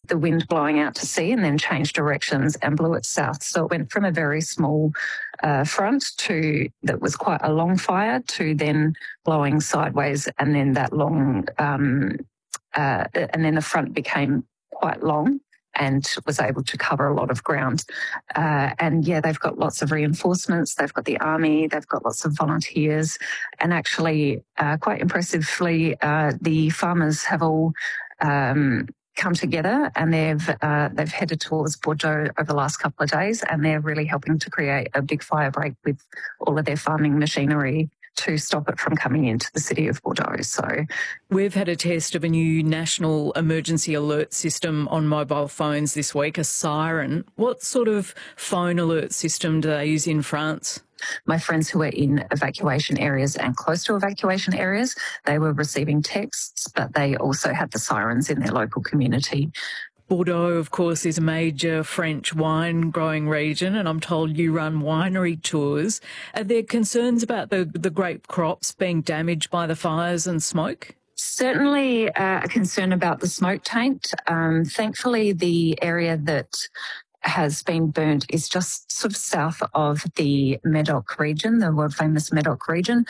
the wind blowing out to sea and then changed directions and blew it south. So it went from a very small front that was quite a long fire to then blowing sideways, and then that long, and then the front became quite long and was able to cover a lot of ground. And yeah, they've got lots of reinforcements. They've got the army, they've got lots of volunteers, and actually, quite impressively, the farmers have all come together, and they've headed towards Bordeaux over the last couple of days, and they're really helping to create a big fire break with all of their farming machinery to stop it from coming into the city of Bordeaux. So we've had a test of a new national emergency alert system on mobile phones this week, a siren. What sort of phone alert system do they use in France? My friends who are in evacuation areas and close to evacuation areas, they were receiving texts, but they also had the sirens in their local community. Bordeaux, of course, is a major French wine growing region, and I'm told you run winery tours. Are there concerns about the grape crops being damaged by the fires and smoke? Certainly a concern about the smoke taint. Thankfully, the area that has been burnt is just sort of south of the Medoc region, the world famous Medoc region.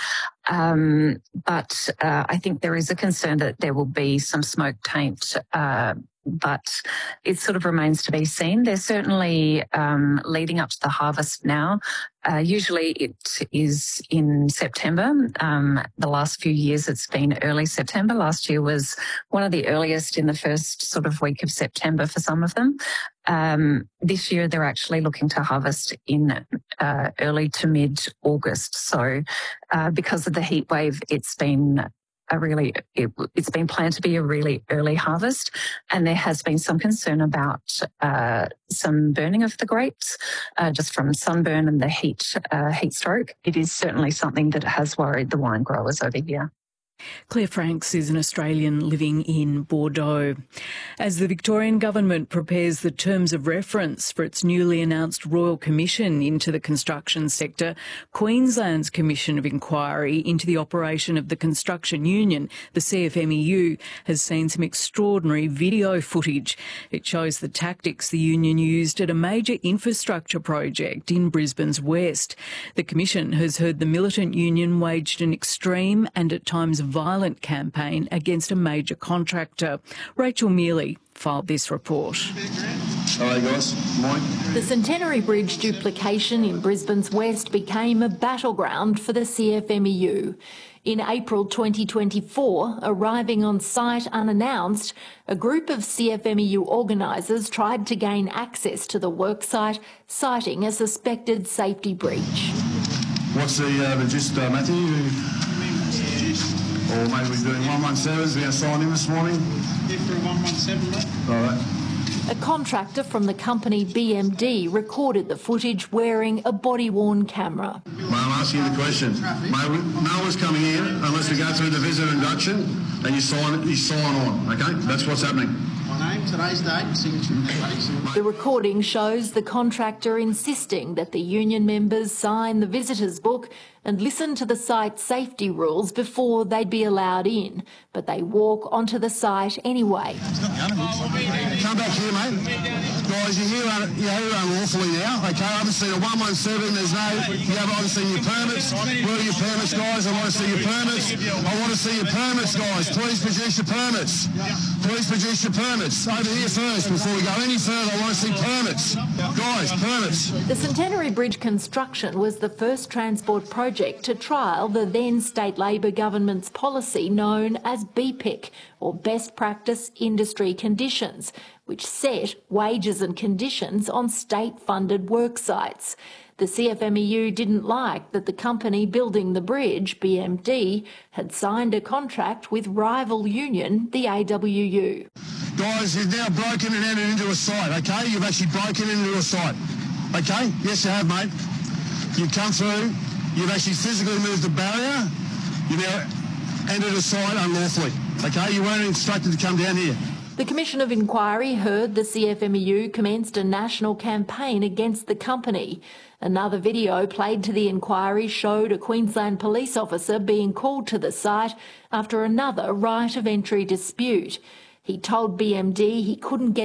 But I think there is a concern that there will be some smoke taint, but it sort of remains to be seen. They're certainly leading up to the harvest now. Usually it is in September. The last few years it's been early September. Last year was one of the earliest in the first sort of week of September for some of them. This year they're actually looking to harvest in early to mid-August. So because of the heat wave, it's been planned to be a really early harvest, and there has been some concern about some burning of the grapes just from sunburn and the heat stroke. It is certainly something that has worried the wine growers over here. Claire Franks is an Australian living in Bordeaux. As the Victorian Government prepares the terms of reference for its newly announced Royal Commission into the construction sector, Queensland's Commission of Inquiry into the operation of the Construction Union, the CFMEU, has seen some extraordinary video footage. It shows the tactics the union used at a major infrastructure project in Brisbane's west. The Commission has heard the militant union waged an extreme and at times violent campaign against a major contractor. Rachel Mealy filed this report. Hello guys, morning. The Centenary Bridge duplication in Brisbane's west became a battleground for the CFMEU. In April 2024, arriving on site unannounced, a group of CFMEU organisers tried to gain access to the worksite, citing a suspected safety breach. What's the gist, Matthew? Or maybe we're doing 117s, we're going to sign in this morning? Yeah, for a 117, mate. All right. A contractor from the company BMD recorded the footage wearing a body-worn camera. Mate, I'm asking you the question. Mate, no one's coming in unless we go through the visitor induction and you sign on, okay? That's what's happening. My name, today's date, signature. The recording shows the contractor insisting that the union members sign the visitors book and listen to the site's safety rules before they'd be allowed in, but they walk onto the site anyway. Come back here, mate. Guys, you're here unlawfully now, okay? I haven't seen a 117, you haven't seen your permits. Where are your permits, guys? I want to see your permits. I want to see your permits, guys. Please produce your permits. Please produce your permits. Over here first, before we go any further, I want to see permits. Guys, permits. The Centenary Bridge construction was the first transport project to trial the then state Labor government's policy known as BPIC, or Best Practice Industry Conditions, which set wages and conditions on state-funded work sites. The CFMEU didn't like that the company building the bridge, BMD, had signed a contract with rival union, the AWU. Guys, you've now broken and entered into a site, okay? You've actually broken into a site, okay? Yes, you have, mate. You've come through, you've actually physically moved the barrier, you've now entered a site unlawfully, okay? You weren't instructed to come down here. The Commission of Inquiry heard the CFMEU commenced a national campaign against the company. Another video played to the inquiry showed a Queensland police officer being called to the site after another right of entry dispute. He told BMD he couldn't get